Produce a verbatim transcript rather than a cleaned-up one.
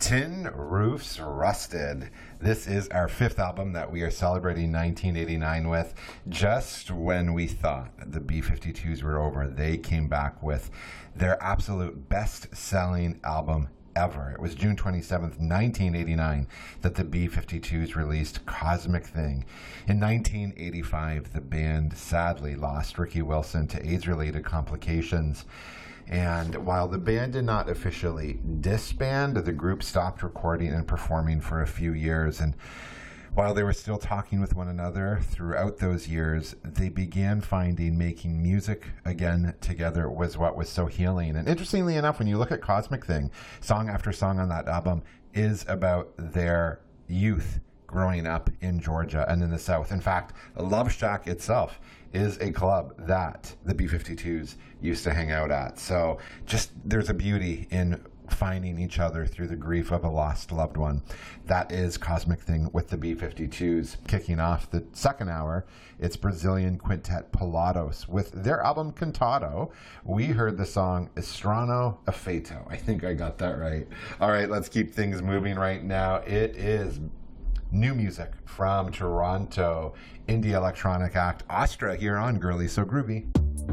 Tin Roofs Rusted. This is our fifth album that we are celebrating nineteen eighty-nine with. Just when we thought the B fifty-twos were over, they came back with their absolute best-selling album ever. It was June twenty-seventh, nineteen eighty-nine, that the B fifty-twos released Cosmic Thing. In nineteen eighty-five, the band sadly lost Ricky Wilson to AIDS-related complications. And while the band did not officially disband, the group stopped recording and performing for a few years. And while they were still talking with one another throughout those years, they began finding making music again together was what was so healing. And interestingly enough, when you look at Cosmic Thing, song after song on that album is about their youth growing up in Georgia and in the South. In fact, Love Shack itself is a club that the B fifty-twos used to hang out at. So just there's a beauty in finding each other through the grief of a lost loved one. That is Cosmic Thing with the B fifty-twos. Kicking off the second hour, it's Brazilian quintet Pilatos with their album Cantado. We heard the song Estrano Afeito. I think I got that right. All right, let's keep things moving right now. It is new music from Toronto indie electronic act Astra here on Girly So Groovy.